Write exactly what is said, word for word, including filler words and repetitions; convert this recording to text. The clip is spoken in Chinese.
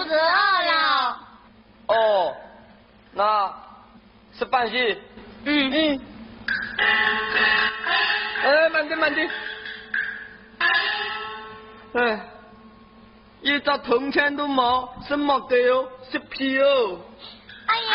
子饿了。 哦，那吃饭去。 嗯嗯。 哎，慢点慢点。哎，一张铜钱都冇，什么给哦？是皮哦。